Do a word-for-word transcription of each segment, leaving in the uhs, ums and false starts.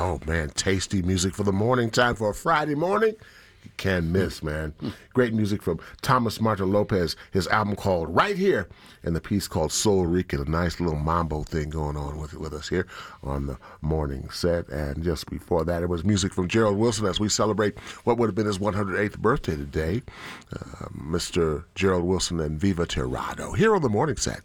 Oh, man, tasty music for the morning time for a Friday morning. You can't miss, man. Great music from Thomas Martin Lopez, his album called Right Here, and the piece called Soul Rican, a nice little mambo thing going on with with us here on the morning set. And just before that, it was music from Gerald Wilson as we celebrate what would have been his one hundred eighth birthday today. Uh, Mister Gerald Wilson and Viva Tirado here on the morning set.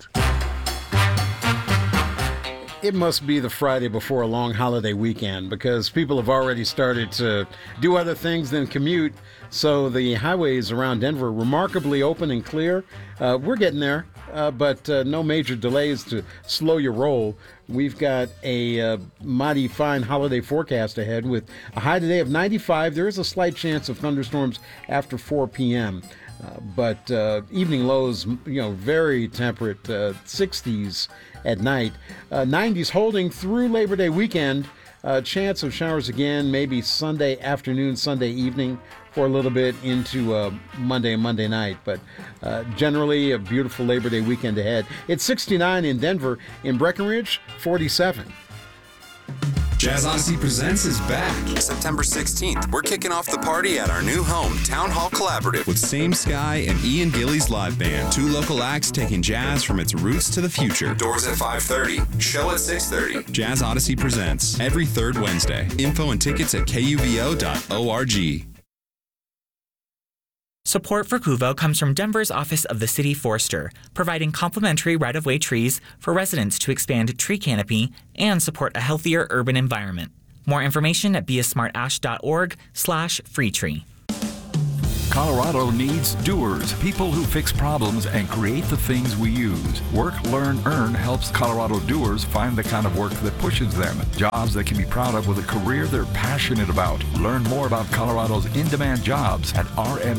It must be the Friday before a long holiday weekend because people have already started to do other things than commute. So the highways around Denver remarkably open and clear. Uh, we're getting there, uh, but uh, no major delays to slow your roll. We've got a uh, mighty fine holiday forecast ahead with a high today of ninety-five. There is a slight chance of thunderstorms after four p.m., Uh, but uh, evening lows, you know, very temperate, uh, sixties at night. Uh, nineties holding through Labor Day weekend. Uh, chance of showers again, maybe Sunday afternoon, Sunday evening for a little bit into uh, Monday and Monday night. But uh, generally a beautiful Labor Day weekend ahead. It's sixty-nine in Denver. In Breckenridge, forty-seven. Jazz Odyssey Presents is back. September sixteenth, we're kicking off the party at our new home, Town Hall Collaborative. With Same Sky and Ian Gillies Live Band. Two local acts taking jazz from its roots to the future. Doors at five thirty, show at six thirty. Jazz Odyssey Presents, every third Wednesday. Info and tickets at K U V O dot org. Support for Cuvo comes from Denver's Office of the City Forester, providing complimentary right-of-way trees for residents to expand tree canopy and support a healthier urban environment. More information at beasmartash.org slash free tree. Colorado needs doers, people who fix problems and create the things we use. Work, Learn, Earn helps Colorado doers find the kind of work that pushes them, jobs they can be proud of with a career they're passionate about. Learn more about Colorado's in-demand jobs at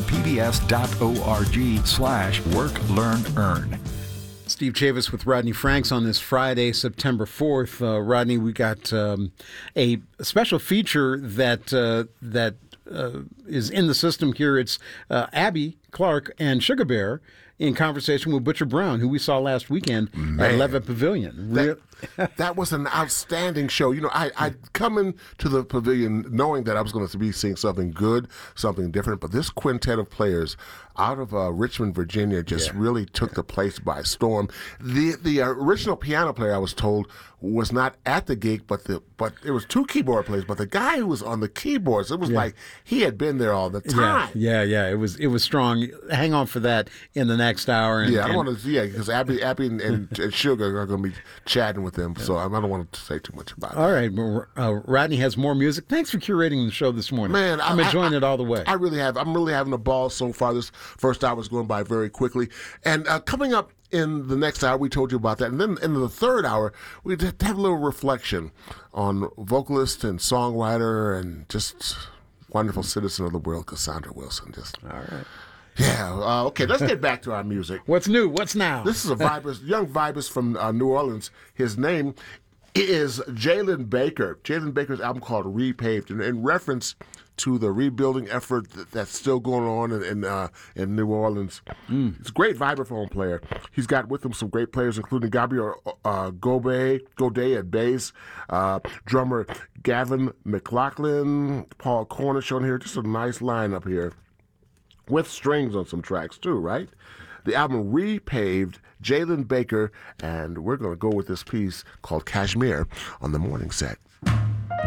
rmpbs.org slash work, learn, earn. Steve Chavis with Rodney Franks on this Friday, September fourth. Uh, Rodney, we got um, a special feature that uh, that uh, is in the system here. It's uh, Abby Clark and Sugar Bear in conversation with Butcher Brown, who we saw last weekend Man. at Levitt Pavilion. That, that was an outstanding show. You know, I, I'd come into the pavilion knowing that I was going to be seeing something good, something different, but this quintet of players out of uh, Richmond, Virginia, just yeah. really took the place by storm. The the original piano player, I was told, was not at the gig, but the but it was two keyboard players. But the guy who was on the keyboards, it was yeah. like he had been there all the time. Yeah, yeah, yeah. It was it was strong. Hang on for that in the next hour. And, yeah, I don't and, want to. Yeah, because Abby, Abby, and, and, and Sugar are going to be chatting with them, yeah. so I don't want to say too much about it. All right, uh, Rodney has more music. Thanks for curating the show this morning. Man, I'm I, enjoying I, it all the way. I really have. I'm really having a ball so far. This first hour is going by very quickly, and uh, coming up in the next hour, we told you about that. And then in the third hour, we have a little reflection on vocalist and songwriter and just wonderful citizen of the world, Cassandra Wilson. Just all right. Yeah. Uh, okay, let's get back to our music. What's new? What's now? This is a vibus, young vibus from uh, New Orleans. His name is Jalen Baker. Jalen Baker's album called Repaved, in, in reference to the rebuilding effort that, that's still going on in in, uh, in New Orleans. Mm. He's a great vibraphone player. He's got with him some great players, including Gabriel uh, Gobe, Godet at bass, uh, drummer Gavin McLaughlin, Paul Cornish on here. Just a nice lineup here, with strings on some tracks too, right? The album Repaved, Jalen Baker, and we're going to go with this piece called Kashmir on the morning set.